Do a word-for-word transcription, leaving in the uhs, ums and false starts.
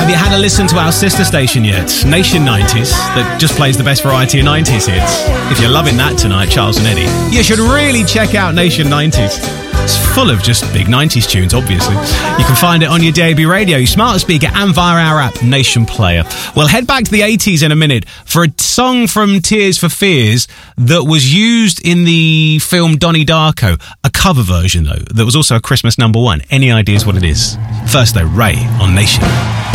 Have you had a listen to our sister station yet? Nation nineties, that just plays the best variety of nineties hits. If you're loving that tonight, Charles and Eddie, you should really check out Nation nineties. It's full of just big nineties tunes, obviously. You can find it on your D A B radio, your smart speaker, and via our app, Nation Player. We'll head back to the eighties in a minute for a song from Tears for Fears that was used in the film Donnie Darko. A cover version, though, that was also a Christmas number one. Any ideas what it is? First, though, Ray on Nation.